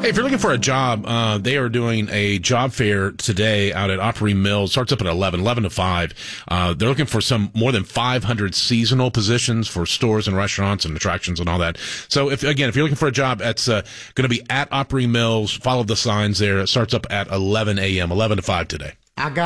Hey, if you're looking for a job, they are doing a job fair today out at Opry Mills. Starts up at 11 to 5. They're looking for some more than 500 seasonal positions for stores and restaurants and attractions and all that. So, if you're looking for a job, it's going to be at Opry Mills. Follow the signs there. It starts up at 11 a.m., 11 to 5 today. I got